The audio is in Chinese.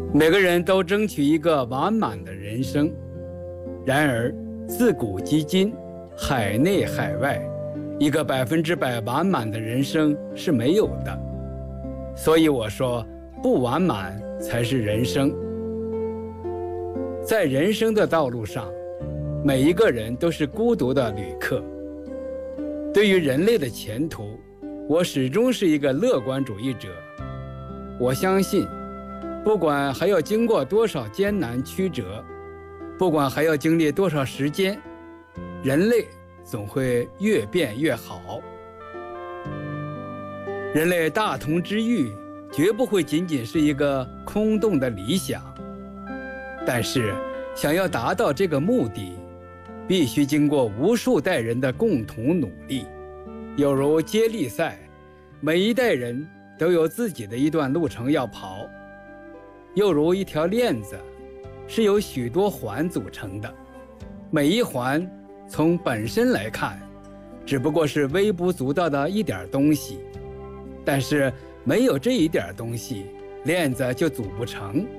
每个人都争取一个完满的人生，然而自古及今，海内海外，一个100%完满的人生是没有的。所以我说，不完满才是人生。在人生的道路上，每一个人都是孤独的旅客。对于人类的前途，我始终是一个乐观主义者。我相信，不管还要经过多少艰难曲折，不管还要经历多少时间，人类总会越变越好。人类大同之欲绝不会仅仅是一个空洞的理想，但是想要达到这个目的，必须经过无数代人的共同努力。有如接力赛，每一代人都有自己的一段路程要跑；又如一条链子，是由许多环组成的，每一环从本身来看，只不过是微不足道的一点东西，但是没有这一点东西，链子就组不成。